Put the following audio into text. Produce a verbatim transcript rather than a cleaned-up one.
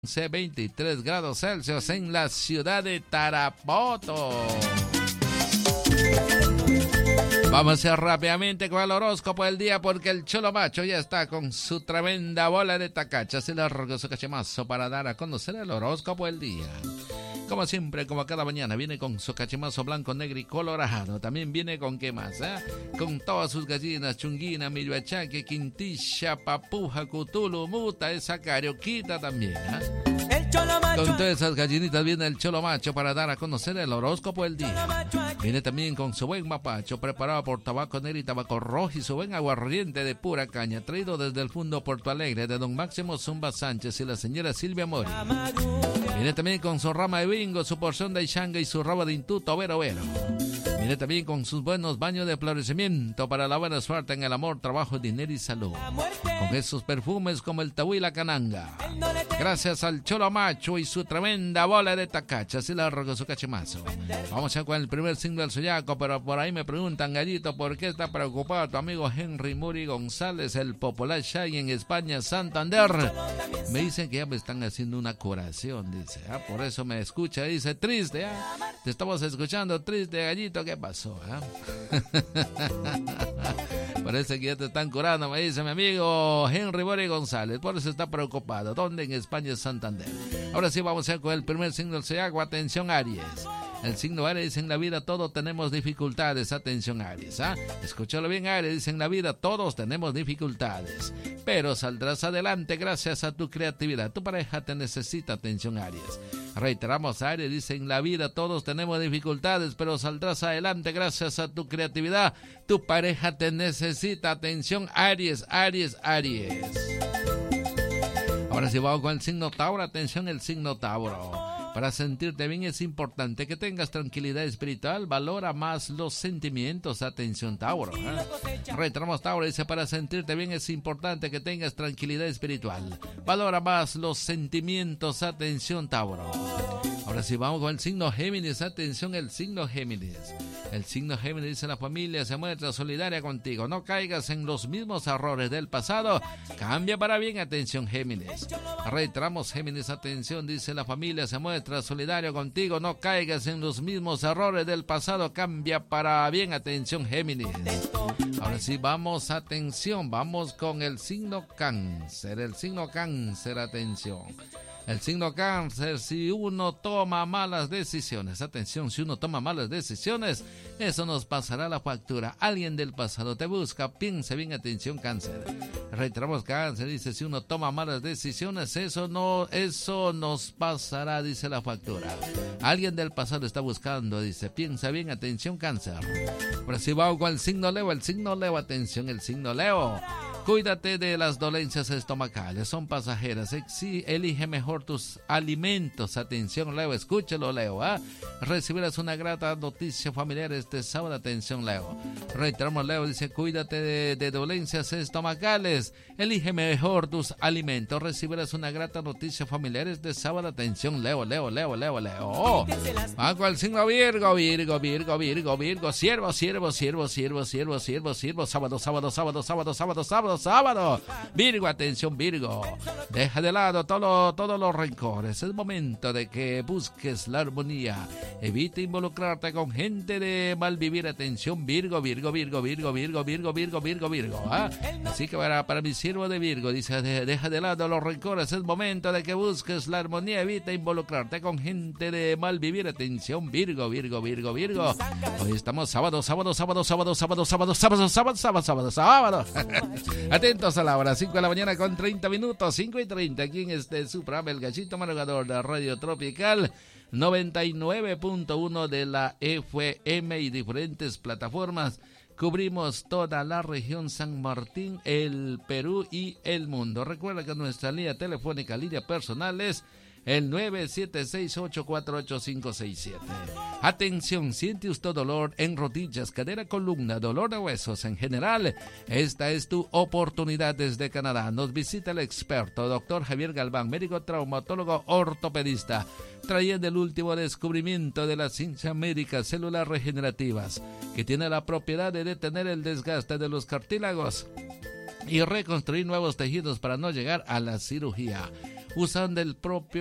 veintitrés grados Celsius en la ciudad de Tarapoto. Vamos a ir rápidamente con el horóscopo del día porque el Cholo Macho ya está con su tremenda bola de tacachas y largo su cachemazo para dar a conocer el horóscopo del día. Como siempre, como cada mañana, viene con su cachimazo blanco, negro y colorado. También viene con qué más, ¿eh? Con todas sus gallinas, chunguina, milhuachaque, quintisha, papuja, cutulu, muta, esa carioquita también, ¿eh? Con todas esas gallinitas viene el Cholo Macho para dar a conocer el horóscopo del día. Viene también con su buen mapacho preparado por tabaco negro y tabaco rojo y su buen aguardiente de pura caña traído desde el Fundo Porto Alegre de don Máximo Zumba Sánchez y la señora Silvia Mori. Viene también con su rama de bingo, su porción de Ishanga y su rabo de intuto vero vero. Viene también con sus buenos baños de florecimiento para la buena suerte en el amor, trabajo, dinero y salud. Con esos perfumes como el tabú y la cananga. Gracias al Cholo Macho y su tremenda bola de tacachas y largo su cachemazo. Vamos ya con el primer signo del zodiaco, pero por ahí me preguntan, Gallito, ¿por qué está preocupado tu amigo Henry Muri González, el popular Shay en España, Santander? Me dicen que ya me están haciendo una curación, dice. ¿Ah? Por eso me escucha, dice, triste, ¿ah? Te estamos escuchando triste, Gallito, ¿qué pasó? ¿Ah? Parece que ya te están curando, me dice mi amigo Henry Muri González, por eso está preocupado. ¿Dónde? En España, Santander. Ahora sí vamos a ir con el primer signo del zodiaco. Atención, Aries. El signo Aries dice: en la vida todos tenemos dificultades. Atención, Aries, ¿ah? Escúchalo bien, Aries. Dice: en la vida todos tenemos dificultades, pero saldrás adelante gracias a tu creatividad. Tu pareja te necesita. Atención, Aries. Reiteramos, Aries dice: en la vida todos tenemos dificultades, pero saldrás adelante gracias a tu creatividad. Tu pareja te necesita. Atención, Aries, Aries, Aries. Ahora sí vamos con el signo Tauro. Atención, el signo Tauro. Para sentirte bien es importante que tengas tranquilidad espiritual. Valora más los sentimientos. Atención, Tauro, ¿eh? Reiteramos, Tauro dice: para sentirte bien es importante que tengas tranquilidad espiritual. Valora más los sentimientos. Atención, Tauro. Ahora sí vamos con el signo Géminis. Atención, el signo Géminis. El signo Géminis dice: la familia se muestra solidaria contigo. No caigas en los mismos errores del pasado. Cambia para bien. Atención, Géminis. Reiteramos, Géminis. Atención, dice: la familia se muestra solidario contigo. No caigas en los mismos errores del pasado. Cambia para bien. Atención, Géminis. Ahora sí vamos, atención, vamos con el signo Cáncer. El signo Cáncer, atención. El signo Cáncer, si uno toma malas decisiones, atención, si uno toma malas decisiones, eso nos pasará la factura. Alguien del pasado te busca, piensa bien, atención, Cáncer. Reiteramos, Cáncer dice: si uno toma malas decisiones, eso no, eso nos pasará, dice, la factura. Alguien del pasado está buscando, dice, piensa bien, atención, Cáncer. Ahora sí vamos con el signo Leo. El signo Leo, atención, el signo Leo. Cuídate de las dolencias estomacales, son pasajeras. Sí, elige mejor tus alimentos. Atención, Leo, escúchalo, Leo, ¿ah? Recibirás una grata noticia familiar este sábado. Atención, Leo. Reiteramos, Leo dice: cuídate de, de dolencias estomacales, elige mejor tus alimentos. Recibirás una grata noticia familiar este sábado. Atención, Leo, Leo, Leo, Leo, Leo. Oh. Vamos con el signo Virgo, Virgo, Virgo, Virgo, Virgo. Siervo, siervo, siervo, siervo, siervo, siervo, siervo. Sábado, sábado, sábado, sábado, sábado, sábado. Sábado, Virgo, atención, Virgo. Deja de lado todo, todos los rencores. Es momento de que busques la armonía. Evita involucrarte con gente de mal vivir. Atención, Virgo, Virgo, Virgo, Virgo, Virgo, Virgo, Virgo, Virgo, Virgo. ¿Ah? Así que para, para mi siervo de Virgo, dice: de, deja de lado los rencores. Es momento de que busques la armonía. Evita involucrarte con gente de mal vivir. Atención, Virgo, Virgo, Virgo, Virgo. Hoy estamos sábado, sábado, sábado, sábado, sábado, sábado, sábado, sábado, sábado, sábado, sábado. Atentos a la hora, cinco de la mañana con treinta minutos, cinco y treinta, aquí en este su programa, El Gallito Madrugador de Radio Tropical noventa y nueve punto uno de la F M y diferentes plataformas. Cubrimos toda la región San Martín, el Perú y el mundo. Recuerda que nuestra línea telefónica, línea personal, es el nueve siete seis, ocho cuatro ocho, cinco seis siete. Atención, siente usted dolor en rodillas, cadera, columna, dolor de huesos en general. Esta es tu oportunidad desde Canadá. Nos visita el experto, doctor Javier Galván, médico traumatólogo ortopedista, trayendo el último descubrimiento de la ciencia médica, células regenerativas, que tiene la propiedad de detener el desgaste de los cartílagos y reconstruir nuevos tejidos para no llegar a la cirugía. usando el propio